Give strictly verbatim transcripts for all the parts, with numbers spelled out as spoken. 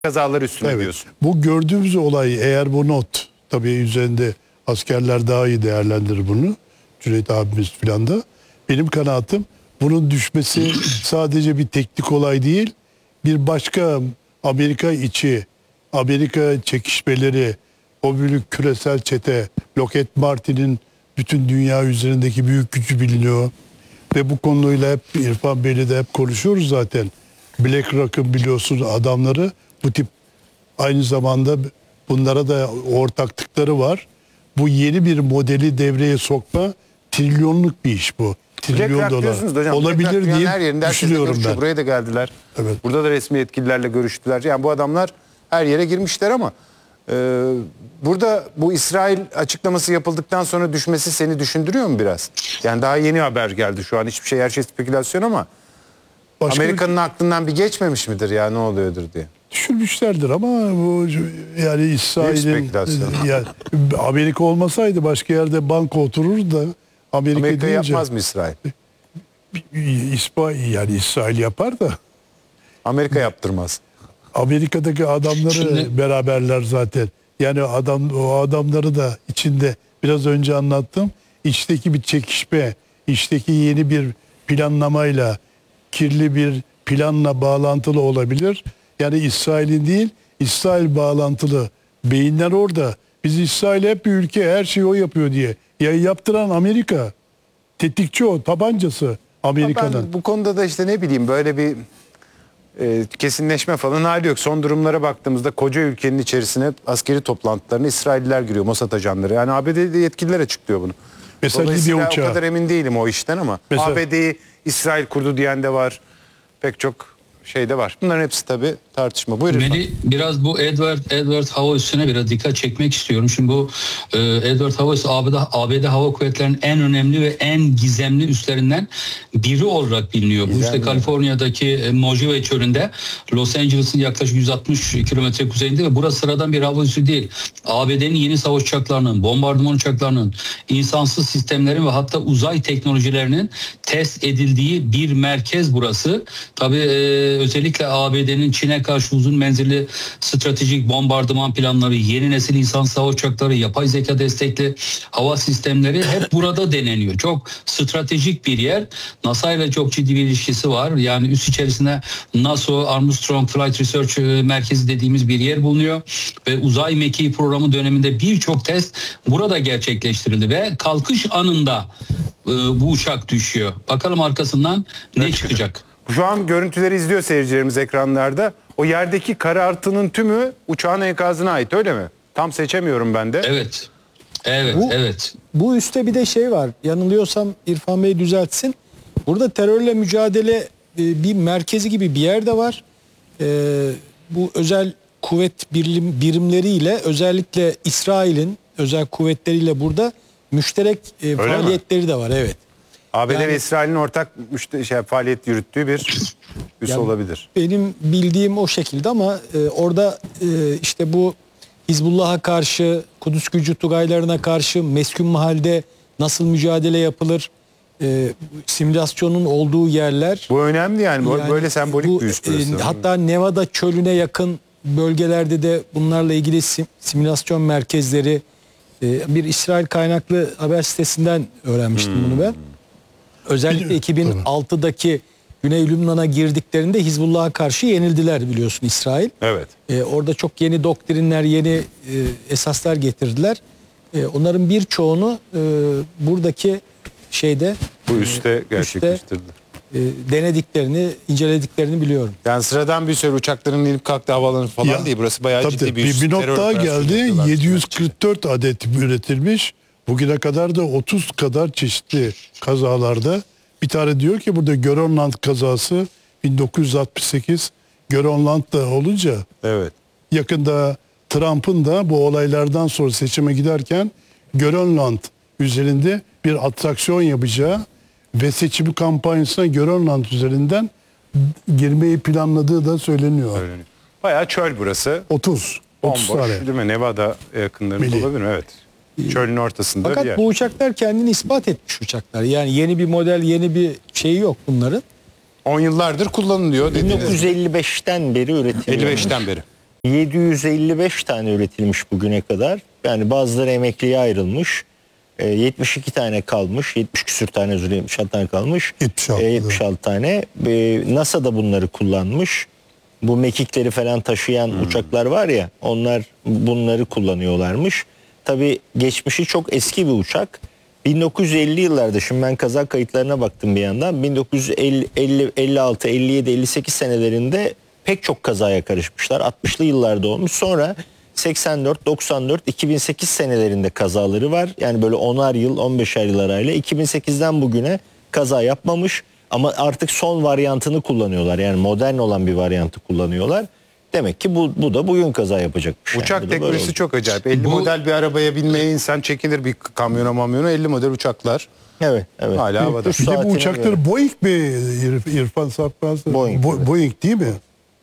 kazalar üstüne Evet. diyorsun. Bu gördüğümüz olay, eğer bu not, tabii üzerinde askerler daha iyi değerlendirir bunu. Cüneyt abimiz filan da. Benim kanaatim, bunun düşmesi sadece bir teknik olay değil. Bir başka Amerika içi, Amerika çekişmeleri, o büyük küresel çete, Lockheed Martin'in bütün dünya üzerindeki büyük gücü biliniyor. Ve bu konuyla hep İrfan Bey'le de hep konuşuyoruz zaten. BlackRock'ın biliyorsunuz adamları bu tip, aynı zamanda bunlara da ortaklıkları var. Bu yeni bir modeli devreye sokma, trilyonluk bir iş bu. Trilyon BlackRock dolar. diyorsunuz da hocam. Olabilir diye her yerinde düşünüyorum ben. Buraya da geldiler. Evet. Burada da resmi yetkililerle görüştüler. Yani bu adamlar her yere girmişler ama e, burada bu İsrail açıklaması yapıldıktan sonra düşmesi seni düşündürüyor mu biraz? Yani daha yeni haber geldi şu an. Hiçbir şey, her şey spekülasyon ama Başka Amerika'nın aklından bir geçmemiş midir ya, ne oluyordur diye. düşürmüşlerdir ama bu yani İsrail'in, spekülasyon. yani Amerika olmasaydı başka yerde banka oturur da Amerika, Amerika deyince yapmaz mı İsrail? İsrail, yani İsrail yapar da Amerika yaptırmaz. Amerika'daki adamları Şimdi- beraberler zaten. Yani adam, o adamları da içinde biraz önce anlattım. İçteki bir çekişme, içteki yeni bir planlamayla, kirli bir planla bağlantılı olabilir. Yani İsrail'in değil, İsrail bağlantılı beyinler orada. Biz İsrail hep bir ülke, her şeyi o yapıyor diye. Ya yaptıran Amerika. Tetikçi o, tabancası Amerika'nın. Ben bu konuda da işte ne bileyim böyle bir e, kesinleşme falan hali yok. Son durumlara baktığımızda koca ülkenin içerisine askeri toplantılarına İsrailliler giriyor, Mossad ajanları. Yani A B D'de yetkililer açıklıyor bunu. Mesela Dolayısıyla Libya o uçağı. kadar emin değilim o işten ama Mesela- A B D'yi İsrail kurdu diyen de var. Pek çok şey de var. Bunların hepsi tabii tartışma. Buyurun. Beni biraz bu Edward Edward Hava üssüne biraz dikkat çekmek istiyorum. Şimdi bu e, Edward Hava üssü A B D, A B D Hava Kuvvetleri'nin en önemli ve en gizemli üslerinden biri olarak biliniyor. Bu işte Kaliforniya'daki e, Mojave çölünde, Los Angeles'ın yaklaşık yüz altmış kilometre kuzeyinde ve burası sıradan bir hava üssü değil. A B D'nin yeni savaş uçaklarının, bombardıman uçaklarının, insansız sistemlerin ve hatta uzay teknolojilerinin test edildiği bir merkez burası. Tabii e, özellikle A B D'nin Çin'e karşı uzun menzilli stratejik bombardıman planları, yeni nesil insansız hava uçakları, yapay zeka destekli hava sistemleri hep burada deneniyor. Çok stratejik bir yer. NASA ile çok ciddi bir ilişkisi var. Yani üs içerisinde NASA Armstrong Flight Research Merkezi dediğimiz bir yer bulunuyor. Ve uzay mekiği programı döneminde birçok test burada gerçekleştirildi ve kalkış anında e, bu uçak düşüyor. Bakalım arkasından ne çıkacak? Şu an görüntüleri izliyor seyircilerimiz ekranlarda. O yerdeki karartının tümü uçağın enkazına ait, öyle mi? Tam seçemiyorum ben de. Evet. Evet, Bu- evet. Bu üstte bir de şey var. Yanılıyorsam İrfan Bey düzeltsin. Burada terörle mücadele e, bir merkezi gibi bir yer de var. E, bu özel kuvvet birim, birimleriyle, özellikle İsrail'in özel kuvvetleriyle burada müşterek e, faaliyetleri de var. Evet. A B D Yani- ve İsrail'in ortak müşte- şey, faaliyet yürüttüğü bir üs Yani olabilir. Benim bildiğim o şekilde ama e, orada e, işte bu Hizbullah'a karşı, Kudüs gücü Tugaylarına karşı meskun mahalde nasıl mücadele yapılır, e, simülasyonun olduğu yerler. Bu önemli yani. Bu- Yani Böyle sembolik bu, bir üs burası. e, hatta Nevada çölüne yakın bölgelerde de bunlarla ilgili sim- simülasyon merkezleri, e, bir İsrail kaynaklı haber sitesinden öğrenmiştim Hmm. bunu ben. Özellikle iki bin altıdaki Güney Lübnan'a girdiklerinde Hizbullah'a karşı yenildiler biliyorsun İsrail. Evet. Ee, orada çok yeni doktrinler, yeni e, esaslar getirdiler. E, onların birçoğunu e, buradaki şeyde Bu üste gerçekleştirdi. e, denediklerini, incelediklerini biliyorum. Yani sıradan bir sürü uçakların inip kalktığı havaalanı falan Ya, değil. Burası bayağı tabii ciddi tabii. bir üs. Bir, bir not Terör daha operasyonu geldi. yapıyorlar. yedi yüz kırk dört adet üretilmiş. Bugüne kadar da otuz kadar çeşitli kazalarda. Bir tane diyor ki burada Grönland kazası bin dokuz yüz altmış sekiz Grönland'da olunca Evet. yakında Trump'ın da bu olaylardan sonra seçime giderken Grönland üzerinde bir atraksiyon yapacağı ve seçim kampanyasına Grönland üzerinden girmeyi planladığı da söyleniyor. Öyle. Bayağı çöl burası. otuz otuz Bomboş tane. değil mi? Nevada yakınlarında Milli. olabilir mi? Evet. Çölün ortasında Fakat bir yer. bu uçaklar kendini ispat etmiş uçaklar. Yani yeni bir model, yeni bir şeyi yok bunların. on yıllardır kullanılıyor bin dediğiniz. dokuz yüz elli beşten beri üretiliyor. elli beşten beri. yedi yüz elli beş tane üretilmiş bugüne kadar. Yani bazıları emekliye ayrılmış. E, yetmiş iki tane kalmış. yetmiş küsür tane, özür dilerim, yetmiş altı tane kalmış. yetmiş altı, E, yetmiş altı tane. E, NASA da bunları kullanmış. Bu mekikleri falan taşıyan Hmm. uçaklar var ya, onlar bunları kullanıyorlarmış. Tabii geçmişi çok eski bir uçak. bin dokuz yüz elli yıllarda, şimdi ben kaza kayıtlarına baktım bir yandan. bin dokuz yüz elli, elli altı, elli yedi, elli sekiz senelerinde pek çok kazaya karışmışlar. altmışlı yıllarda olmuş. Sonra seksen dört, doksan dört, iki bin sekiz senelerinde kazaları var. Yani böyle onar yıl, on beşer yıl arayla. iki bin sekizden bugüne kaza yapmamış. Ama artık son varyantını kullanıyorlar. Yani modern olan bir varyantı kullanıyorlar. Demek ki bu, bu da bugün kaza yapacakmış. Yani Uçak bu da böyle teknolojisi olacak. çok acayip. elli Bu- model bir arabaya binmeye insan çekinir, bir kamyona mamyona. elli model uçaklar Evet, evet. hala havada. Üç Bir de bu saatine uçaklar göre. Boeing mi İr- İrfan Sakmaz? Boeing, Bo- evet. Boeing değil mi?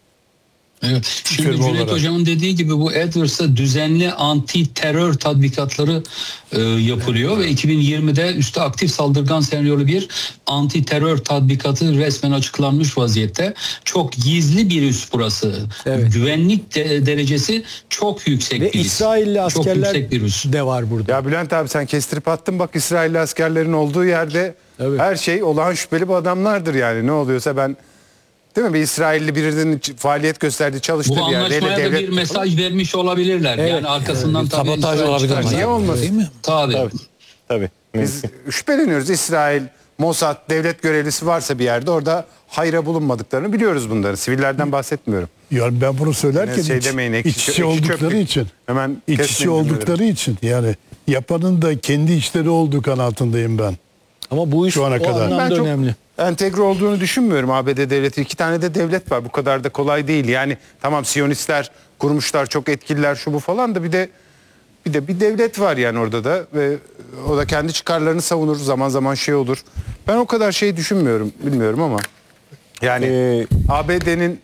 Evet. Şimdi Firma Cüneyt olarak. Hocam'ın dediği gibi bu Edwards'ta düzenli anti terör tatbikatları e, yapılıyor ve iki bin yirmide üstü aktif saldırgan senaryolu bir anti terör tatbikatı resmen açıklanmış vaziyette. Çok gizli bir üs burası. Evet. Güvenlik de- derecesi çok yüksek Ve bir üs. İsrailli Çok askerler yüksek bir üs. de var burada. Ya Bülent abi sen kestirip attın, bak İsrailli askerlerin olduğu yerde Evet. her şey olağan şüpheli bu adamlardır yani. Ne oluyorsa ben, değil mi, bir İsrailli birinin ç- faaliyet gösterdiği, çalıştığı Bu bir yerde, hele anlaşmaya da devlet- bir mesaj vermiş olabilirler. Evet. Yani arkasından Bir tabii sabotaj İsrail olabilir çıkarsa- mi? Niye olmasın? Değil mi? Tabii. Tabii. Tabii. Biz şüpheleniyoruz. İsrail, Mossad, devlet görevlisi varsa bir yerde, orada hayra bulunmadıklarını biliyoruz bunları. Sivillerden bahsetmiyorum. Yani ben bunu söylerken Yine şey iç, demeyin, ekşi- iç içe ekşi oldukları çöplük. için. Hemen iç kesmeyin içe cümleleri. oldukları için. Yani yapanın da kendi işleri olduğu kanaatindeyim ben. Ama bu iş Şu ana o kadar. anlamda Ben çok önemli. entegre olduğunu düşünmüyorum A B D devleti. İki tane de devlet var. Bu kadar da kolay değil. Yani tamam, Siyonistler kurmuşlar, çok etkililer, şu bu falan da bir de bir de bir devlet var yani orada da, ve o da kendi çıkarlarını savunur. Zaman zaman şey olur. Ben o kadar şey düşünmüyorum, bilmiyorum ama yani Ee, A B D'nin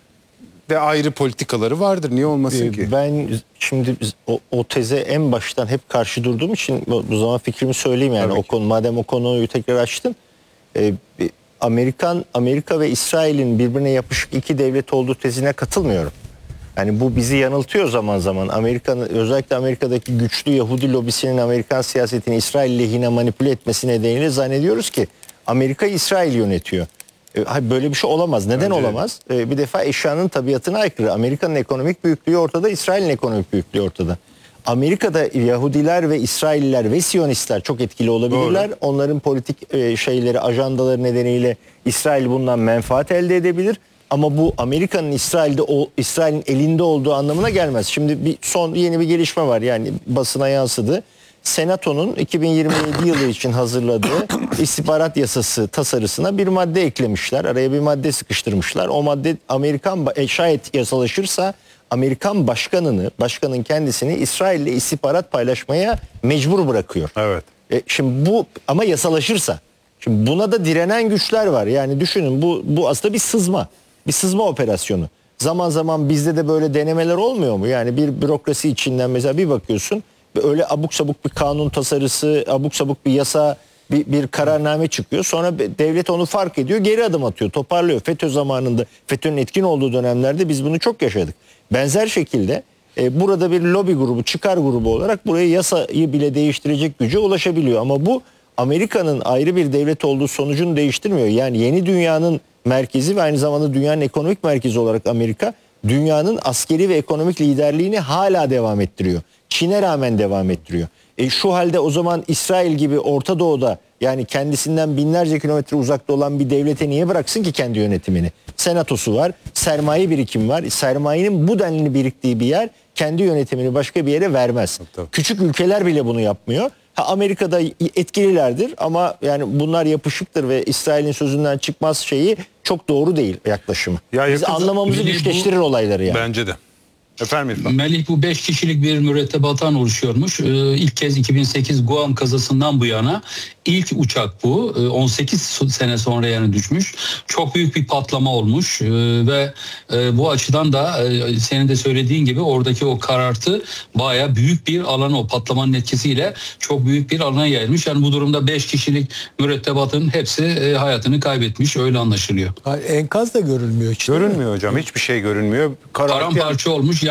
de ayrı politikaları vardır. Niye olmasın Ee, ki? Ben şimdi biz o, o teze en baştan hep karşı durduğum için bu, bu zaman fikrimi söyleyeyim yani. Tabii O ki. konu, madem o konuyu tekrar açtın. Ee, bir- Amerikan Amerika ve İsrail'in birbirine yapışık iki devlet olduğu tezine katılmıyorum. Yani bu bizi yanıltıyor zaman zaman. Amerika'nın, özellikle Amerika'daki güçlü Yahudi lobisinin Amerikan siyasetini İsrail lehine manipüle etmesi nedeniyle zannediyoruz ki Amerika İsrail yönetiyor. E, hayır, böyle bir şey olamaz. Neden Bence de. olamaz? E, bir defa eşyanın tabiatına aykırı. Amerika'nın ekonomik büyüklüğü ortada, İsrail'in ekonomik büyüklüğü ortada. Amerika'da Yahudiler ve İsrailliler ve Siyonistler çok etkili olabilirler. Onların politik e, şeyleri, ajandaları nedeniyle İsrail bundan menfaat elde edebilir. Ama bu Amerika'nın İsrail'de o İsrail'in elinde olduğu anlamına gelmez. Şimdi bir son yeni bir gelişme var. Yani basına yansıdı. Senato'nun iki bin yirmi yedi yılı için hazırladığı istihbarat yasası tasarısına bir madde eklemişler. Araya bir madde sıkıştırmışlar. O madde Amerikan e, şayet yasalaşırsa Amerikan başkanını, başkanın kendisini İsrail'le istihbarat paylaşmaya mecbur bırakıyor. Evet. E, şimdi bu ama yasalaşırsa, şimdi buna da direnen güçler var. Yani düşünün, bu bu aslında bir sızma, bir sızma operasyonu. Zaman zaman bizde de böyle denemeler olmuyor mu? Yani bir bürokrasi içinden mesela bir bakıyorsun, öyle abuk sabuk bir kanun tasarısı, abuk sabuk bir yasa, bir, bir kararname çıkıyor. Sonra devlet onu fark ediyor, geri adım atıyor, toparlıyor. FETÖ zamanında, FETÖ'nün etkin olduğu dönemlerde biz bunu çok yaşadık. Benzer şekilde e, burada bir lobi grubu, çıkar grubu olarak buraya yasayı bile değiştirecek güce ulaşabiliyor. Ama bu Amerika'nın ayrı bir devlet olduğu sonucunu değiştirmiyor. Yani yeni dünyanın merkezi ve aynı zamanda dünyanın ekonomik merkezi olarak Amerika, dünyanın askeri ve ekonomik liderliğini hala devam ettiriyor. Çin'e rağmen devam ettiriyor. E şu halde o zaman İsrail gibi Orta Doğu'da, yani kendisinden binlerce kilometre uzakta olan bir devlete niye bıraksın ki kendi yönetimini? Senatosu var, sermaye birikimi var. Sermayenin bu denli biriktiği bir yer kendi yönetimini başka bir yere vermez. Tabii. Küçük ülkeler bile bunu yapmıyor. Ha, Amerika'da etkililerdir ama yani bunlar yapışıktır ve İsrail'in sözünden çıkmaz şeyi çok doğru değil yaklaşımı. Ya Biz yakın- anlamamızı Bir de bu- güçleştirir olayları yani. Bence de. Efendim İrfan? Melih, bu beş kişilik bir mürettebattan oluşuyormuş. Ee, ilk kez iki bin sekiz Guam kazasından bu yana ilk uçak bu. Ee, on sekiz sene sonra yani düşmüş. Çok büyük bir patlama olmuş Ee, ve e, bu açıdan da e, senin de söylediğin gibi oradaki o karartı baya büyük bir alana, o patlamanın etkisiyle çok büyük bir alana yayılmış. Yani bu durumda beş kişilik mürettebatın hepsi e, hayatını kaybetmiş, öyle anlaşılıyor. Ha, Enkaz da görülmüyor işte. Görünmüyor hocam. Hiçbir şey görünmüyor. Karartı Paramparça olmuş.